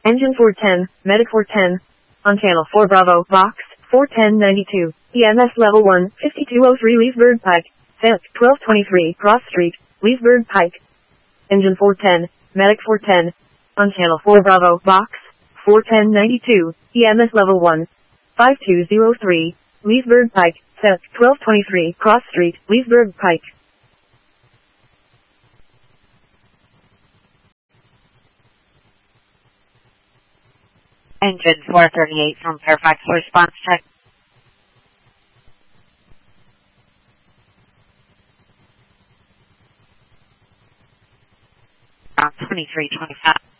Engine 410, Medic 410. On channel 4 Bravo, Box, 41092. EMS level 1, 5203 Leesburg Pike. Silk, 1223, Cross Street, Leesburg Pike. Engine 410, Medic 410. On channel 4 Bravo, Box, 41092. EMS level 1, 5203, Leesburg Pike. Silk, 1223, Cross Street, Leesburg Pike. Engine 438 from Fairfax, response check. 2325.